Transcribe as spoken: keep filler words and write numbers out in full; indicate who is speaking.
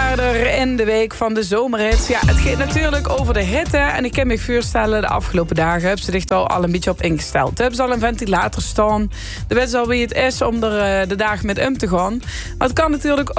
Speaker 1: verder in de week van de zomerhits. Ja, het gaat natuurlijk over de hitte. En ik kan me voorstellen, de afgelopen dagen hebben ze zich er al een beetje op ingesteld. Hebben ze al een ventilator staan. De weten al wie het is om er de dagen met om te gaan. Maar het kan natuurlijk